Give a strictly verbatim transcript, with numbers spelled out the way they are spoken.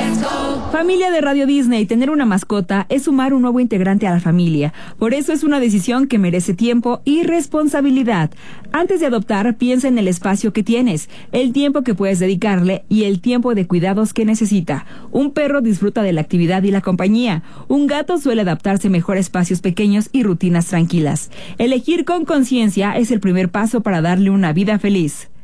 Familia de Radio Disney, tener una mascota es sumar un nuevo integrante a la familia. Por eso es una decisión que merece tiempo y responsabilidad. Antes de adoptar, piensa en el espacio que tienes, el tiempo que puedes dedicarle y el tiempo de cuidados que necesita. Un perro disfruta de la actividad y la compañía. Un gato suele adaptarse mejor a espacios pequeños y rutinas tranquilas. Elegir con conciencia es el primer paso para darle una vida feliz.